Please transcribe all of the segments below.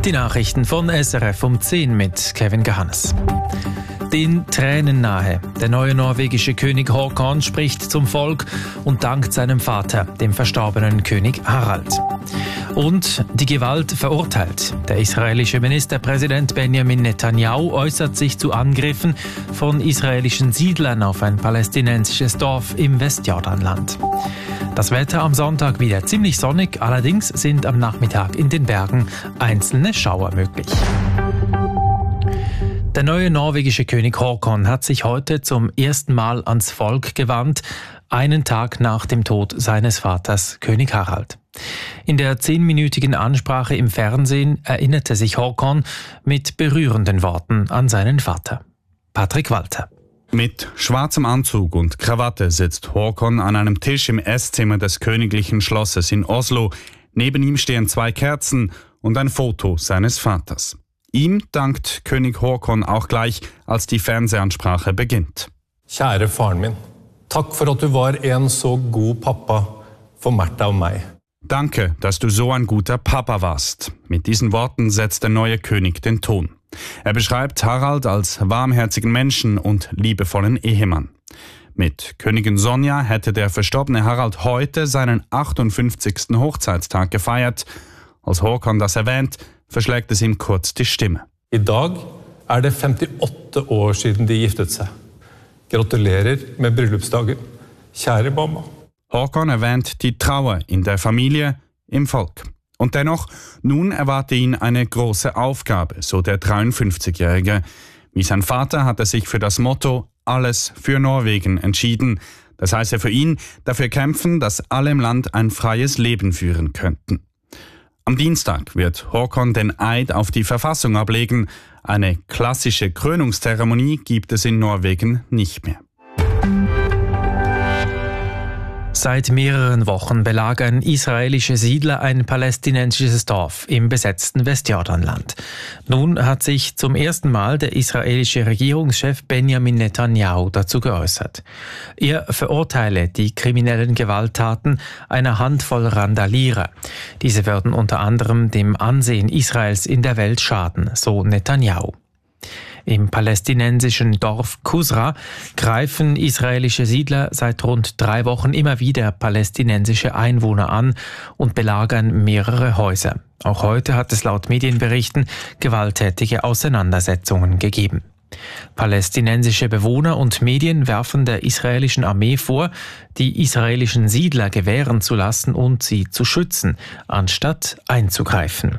Die Nachrichten von SRF um 10 mit Kevin Gehannes. Den Tränen nahe. Der neue norwegische König Håkon spricht zum Volk und dankt seinem Vater, dem verstorbenen König Harald. Und die Gewalt verurteilt. Der israelische Ministerpräsident Benjamin Netanyahu äußert sich zu Angriffen von israelischen Siedlern auf ein palästinensisches Dorf im Westjordanland. Das Wetter am Sonntag wieder ziemlich sonnig, allerdings sind am Nachmittag in den Bergen einzelne Schauer möglich. Der neue norwegische König Håkon hat sich heute zum ersten Mal ans Volk gewandt, einen Tag nach dem Tod seines Vaters, König Harald. In der 10-minütigen Ansprache im Fernsehen erinnerte sich Håkon mit berührenden Worten an seinen Vater. Patrick Walter. Mit schwarzem Anzug und Krawatte sitzt Håkon an einem Tisch im Esszimmer des königlichen Schlosses in Oslo. Neben ihm stehen 2 Kerzen und ein Foto seines Vaters. Ihm dankt König Håkon auch gleich, als die Fernsehansprache beginnt. Kjære faren min, takk for at du var en så god pappa for Märtha und mig. Danke, dass du so ein guter Papa warst. Mit diesen Worten setzt der neue König den Ton. Er beschreibt Harald als warmherzigen Menschen und liebevollen Ehemann. Mit Königin Sonja hätte der verstorbene Harald heute seinen 58. Hochzeitstag gefeiert. Als Håkon das erwähnt, verschlägt es ihm kurz die Stimme. I dag det 58 år siden de giftet seg. Gratulerer med bryllupsdagen, kjære mamma. Håkon erwähnt die Trauer in der Familie, im Volk. Und dennoch, nun erwarte ihn eine große Aufgabe, so der 53-Jährige. Wie sein Vater hat er sich für das Motto »Alles für Norwegen« entschieden. Das heißt für ihn, dafür kämpfen, dass alle im Land ein freies Leben führen könnten. Am Dienstag wird Håkon den Eid auf die Verfassung ablegen. Eine klassische Krönungszeremonie gibt es in Norwegen nicht mehr. Seit mehreren Wochen belagern israelische Siedler ein palästinensisches Dorf im besetzten Westjordanland. Nun hat sich zum ersten Mal der israelische Regierungschef Benjamin Netanyahu dazu geäußert. Er verurteile die kriminellen Gewalttaten einer Handvoll Randalierer. Diese würden unter anderem dem Ansehen Israels in der Welt schaden, so Netanyahu. Im palästinensischen Dorf Kusra greifen israelische Siedler seit rund 3 Wochen immer wieder palästinensische Einwohner an und belagern mehrere Häuser. Auch heute hat es laut Medienberichten gewalttätige Auseinandersetzungen gegeben. Palästinensische Bewohner und Medien werfen der israelischen Armee vor, die israelischen Siedler gewähren zu lassen und sie zu schützen, anstatt einzugreifen.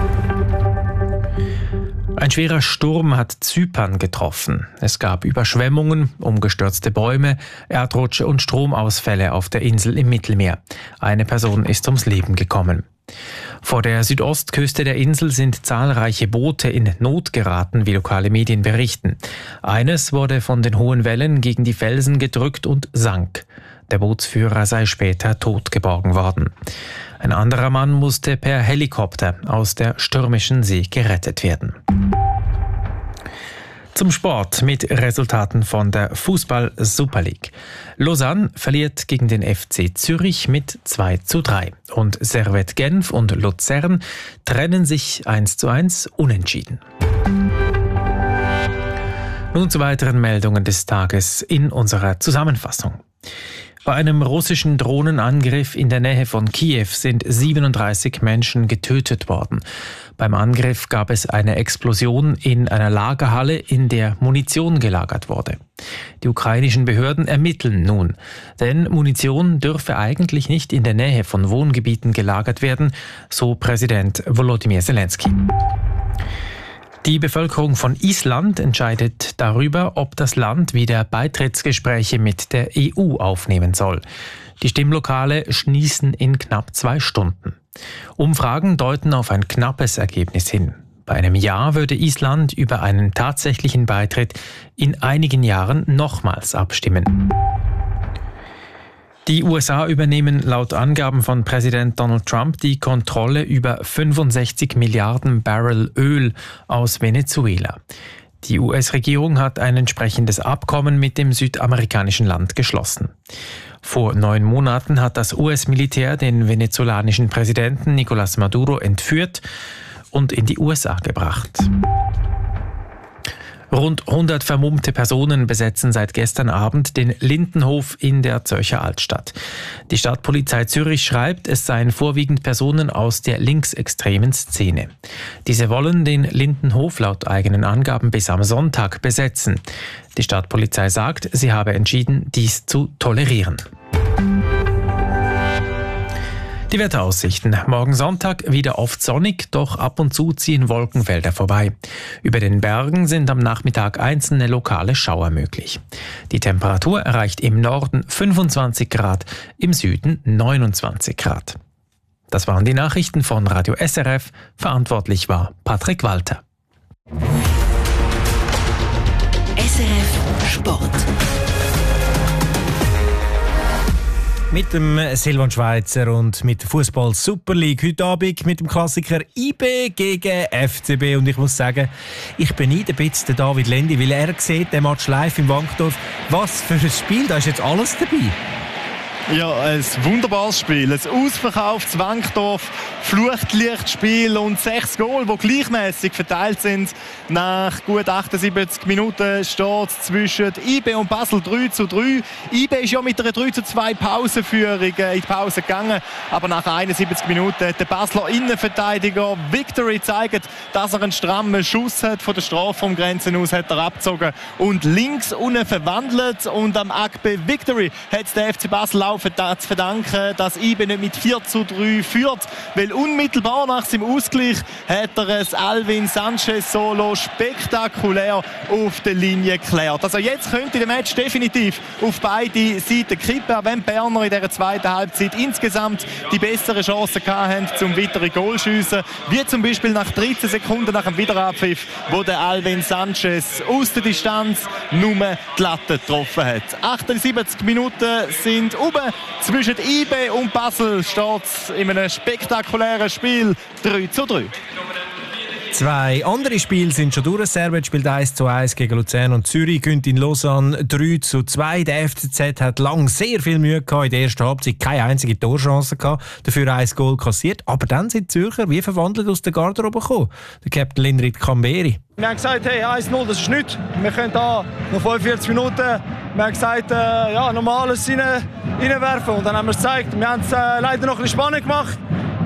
Ein schwerer Sturm hat Zypern getroffen. Es gab Überschwemmungen, umgestürzte Bäume, Erdrutsche und Stromausfälle auf der Insel im Mittelmeer. Eine Person ist ums Leben gekommen. Vor der Südostküste der Insel sind zahlreiche Boote in Not geraten, wie lokale Medien berichten. Eines wurde von den hohen Wellen gegen die Felsen gedrückt und sank. Der Bootsführer sei später tot geborgen worden. Ein anderer Mann musste per Helikopter aus der stürmischen See gerettet werden. Zum Sport mit Resultaten von der Fußball-Super League. Lausanne verliert gegen den FC Zürich mit 2:3 und Servette Genf und Luzern trennen sich 1:1 unentschieden. Nun zu weiteren Meldungen des Tages in unserer Zusammenfassung. Bei einem russischen Drohnenangriff in der Nähe von Kiew sind 37 Menschen getötet worden. Beim Angriff gab es eine Explosion in einer Lagerhalle, in der Munition gelagert wurde. Die ukrainischen Behörden ermitteln nun, denn Munition dürfe eigentlich nicht in der Nähe von Wohngebieten gelagert werden, so Präsident Volodymyr Zelensky. Die Bevölkerung von Island entscheidet darüber, ob das Land wieder Beitrittsgespräche mit der EU aufnehmen soll. Die Stimmlokale schließen in knapp 2 Stunden. Umfragen deuten auf ein knappes Ergebnis hin. Bei einem Ja würde Island über einen tatsächlichen Beitritt in einigen Jahren nochmals abstimmen. Die USA übernehmen laut Angaben von Präsident Donald Trump die Kontrolle über 65 Milliarden Barrel Öl aus Venezuela. Die US-Regierung hat ein entsprechendes Abkommen mit dem südamerikanischen Land geschlossen. Vor 9 Monaten hat das US-Militär den venezolanischen Präsidenten Nicolás Maduro entführt und in die USA gebracht. Rund 100 vermummte Personen besetzen seit gestern Abend den Lindenhof in der Zürcher Altstadt. Die Stadtpolizei Zürich schreibt, es seien vorwiegend Personen aus der linksextremen Szene. Diese wollen den Lindenhof laut eigenen Angaben bis am Sonntag besetzen. Die Stadtpolizei sagt, sie habe entschieden, dies zu tolerieren. Die Wetteraussichten. Morgen Sonntag wieder oft sonnig, doch ab und zu ziehen Wolkenfelder vorbei. Über den Bergen sind am Nachmittag einzelne lokale Schauer möglich. Die Temperatur erreicht im Norden 25 Grad, im Süden 29 Grad. Das waren die Nachrichten von Radio SRF. Verantwortlich war Patrick Walter. SRF Sport. Mit dem Silvan Schweizer und mit der Fußball Super League heute Abend mit dem Klassiker IB gegen FCB. Und ich muss sagen, ich beneide ein bisschen den David Lendi, weil er sieht den Match live im Wankdorf. Was für ein Spiel, da ist jetzt alles dabei. Ja, ein wunderbares Spiel. Ein ausverkauftes Wankdorf, Fluchtlichtspiel und 6 Goal, die gleichmäßig verteilt sind. Nach gut 78 Minuten steht zwischen IB und Basel 3:3. IB ist ja mit einer 3:2 Pausenführung in die Pause gegangen. Aber nach 71 Minuten hat der Basler Innenverteidiger Victory gezeigt, dass er einen strammen Schuss hat. Von der Strafraumgrenze aus hat er abgezogen und links unten verwandelt. Und am Akbe Victory hat der FC Basel auch zu verdanken, dass IB nicht mit 4:3 führt, weil unmittelbar nach seinem Ausgleich hat er es Alvin Sanchez Solo spektakulär auf der Linie geklärt. Also jetzt könnte der Match definitiv auf beide Seiten kippen, auch wenn die Berner in dieser zweiten Halbzeit insgesamt die besseren Chancen hatten, zum weitere Goal zu schiessen, wie zum Beispiel nach 13 Sekunden nach dem Wiederabpfiff, wo der Alvin Sanchez aus der Distanz nur die Latte getroffen hat. 78 Minuten sind oben. Zwischen IB und Basel steht es in einem spektakulären Spiel 3:3. Zwei andere Spiele sind schon durch. Servet spielt 1:1 gegen Luzern und Zürich gewinnt in Lausanne 3:2. Der FCZ hat lang sehr viel Mühe gehabt in der ersten Halbzeit, keine einzige Torchance gehabt, dafür 1 Goal kassiert. Aber dann sind die Zürcher wie verwandelt aus der Garderobe gekommen. Der Captain Lindrit Kamberi. Wir haben gesagt, hey, 1:0, das ist nichts. Wir können da noch 45 Minuten, wir haben gesagt, normal alles reinwerfen. Und dann haben wir es gezeigt. Wir haben es leider noch ein bisschen spannend gemacht.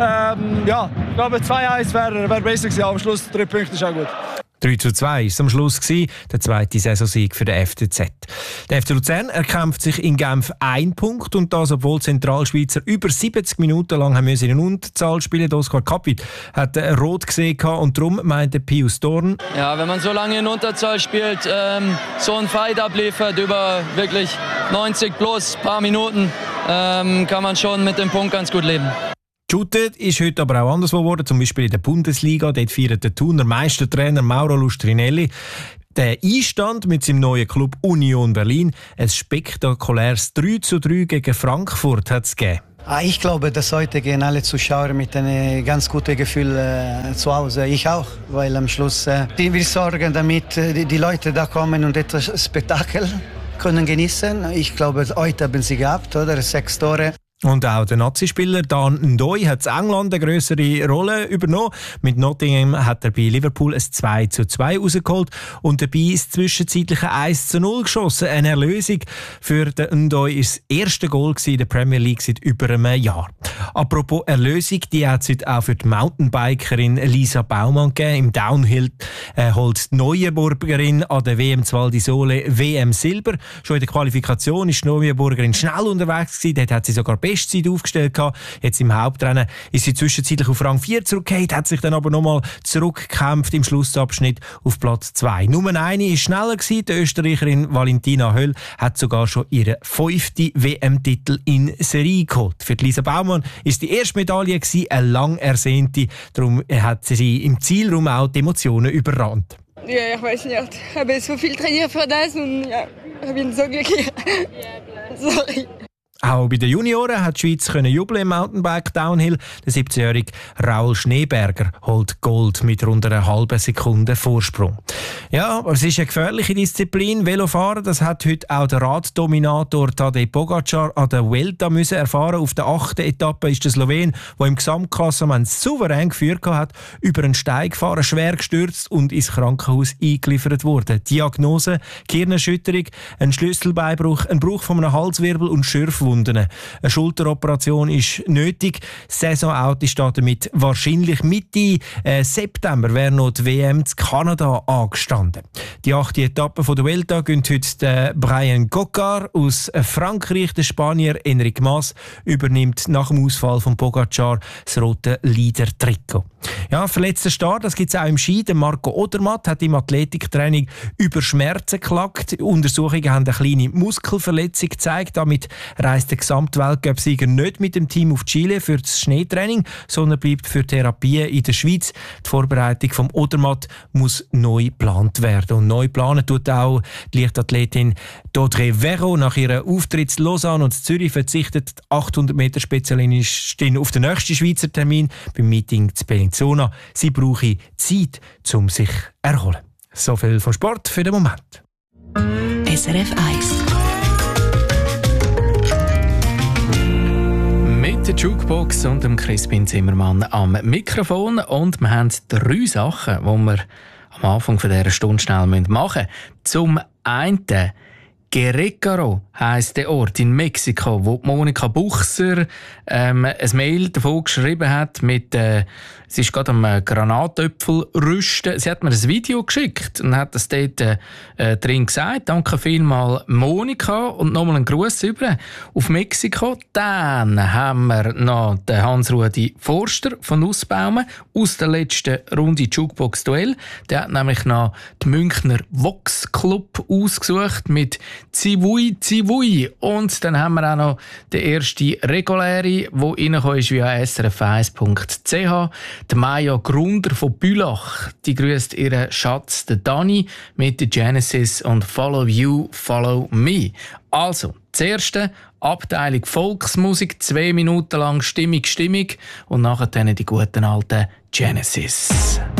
Ich glaube 2:1 wäre besser gewesen, aber am Schluss 3 Punkte ist auch gut. 3:2 war es am Schluss, der zweite Saisonsieg für den FCZ. Der FC Luzern erkämpft sich in Genf 1 Punkt und das, obwohl Zentralschweizer über 70 Minuten lang haben in Unterzahl spielen. Oskar Kapit hat rot gesehen und darum meinte Pius Dorn. Ja, wenn man so lange in Unterzahl spielt, so einen Fight abliefert über wirklich 90 plus paar Minuten, kann man schon mit dem Punkt ganz gut leben. Shootet ist heute aber auch anderswo geworden, zum Beispiel in der Bundesliga. Dort feiert der Thuner Meistertrainer Mauro Lustrinelli den Einstand mit seinem neuen Club Union Berlin. Ein spektakuläres 3:3 gegen Frankfurt hat es gegeben. Ich glaube, dass heute gehen alle Zuschauer mit einem ganz guten Gefühl zu Hause. Ich auch, weil am Schluss wir sorgen, damit die Leute da kommen und etwas Spektakel können genießen. Ich glaube, heute haben sie gehabt, oder? 6 Tore. Und auch der Nazi-Spieler Dan Ndoi hat in England eine grössere Rolle übernommen. Mit Nottingham hat er bei Liverpool ein 2:2 rausgeholt und dabei ist zwischenzeitlich ein 1:0 geschossen. Eine Erlösung für den Ndoi ist das erste Goal in der Premier League seit über einem Jahr. Apropos Erlösung, die hat es heute auch für die Mountainbikerin Lisa Baumann gegeben. Im Downhill holt die Neuenburgerin an der WM Val di Sole WM Silber. Schon in der Qualifikation ist die Neuenburgerin schnell unterwegs gewesen. Dort hat sie sogar Bestzeit aufgestellt gehabt. Jetzt im Hauptrennen ist sie zwischenzeitlich auf Rang 4 zurückgekehrt, hat sich dann aber nochmal zurückgekämpft im Schlussabschnitt auf Platz 2. Nummer 1 war schneller gewesen. Die Österreicherin Valentina Höll hat sogar schon ihren 5. WM-Titel in Serie geholt. Für Lisa Baumann ist die erste Medaille gewesen, eine lang ersehnte. Darum hat sie im Zielraum auch die Emotionen überrannt. Ja, ich weiß nicht. Ich habe so viel trainiert für das und ja, ich bin so glücklich. Sorry. Auch bei den Junioren hat die Schweiz jubeln im Mountainbike Downhill. Der 17-jährige Raul Schneeberger holt Gold mit rund einer halben Sekunde Vorsprung. Ja, aber es ist eine gefährliche Disziplin. Velofahren, das hat heute auch der Raddominator Tadej Pogačar an der Vuelta müssen erfahren. Auf der 8. Etappe ist der Slowen, der im Gesamtklassement souverän geführt hat, über einen Steig gefahren, schwer gestürzt und ins Krankenhaus eingeliefert worden. Diagnose: Gehirnerschütterung, ein Schlüsselbeinbruch, ein Bruch von einem Halswirbel und Schürfwunden. Eine Schulteroperation ist nötig. Saisonout ist damit wahrscheinlich Mitte September wäre noch die WM in Kanada angestanden. Die 8. Etappe der Vuelta gönnt heute Brian Coquard aus Frankreich. Der Spanier Enric Mas übernimmt nach dem Ausfall von Pogačar das rote Leader-Trikot. Ja, verletzter Start, das gibt es auch im Ski. Der Marco Odermatt hat im Athletiktraining über Schmerzen geklagt. Untersuchungen haben eine kleine Muskelverletzung gezeigt. Damit reist der Gesamtweltcup-Sieger nicht mit dem Team auf Chile für das Schneetraining, sondern bleibt für Therapien in der Schweiz. Die Vorbereitung vom Odermatt muss neu geplant werden. Und neu planen tut auch die Leichtathletin Dodré Verro. Nach ihrem Auftritt in Lausanne und Zürich verzichtet die 800-Meter-Spezialistin auf den nächsten Schweizer Termin beim Meeting zu Bellinzona. Sie brauche Zeit, um sich zu erholen. So viel vom Sport für den Moment. SRF 1. Mit der Jukebox und dem Crispin Zimmermann am Mikrofon. Und wir haben 3 Sachen, die wir am Anfang dieser Stunde schnell machen müssen. Zum einen Querétaro heisst der Ort in Mexiko, wo Monika Buchser ein Mail davon geschrieben hat mit sie ist gerade am Granatöpfel rüsten. Sie hat mir ein Video geschickt und hat das dort drin gesagt. Danke vielmals Monika und nochmal einen Gruß über auf Mexiko. Dann haben wir noch den Hans-Rudi Forster von Nussbaumen aus der letzten Runde Jukebox-Duell. Der hat nämlich noch den Münchner Vox Club ausgesucht mit Zivui Zivui. Und dann haben wir auch noch den ersten reguläre, der reingekommen ist via srf1.ch. Die Maja Grunder von Bülach, die grüßt ihren Schatz, den Dani, mit der Genesis und Follow You, Follow Me. Also, das erste, Abteilung Volksmusik, 2 Minuten lang Stimmig und nachher dann die guten alten Genesis.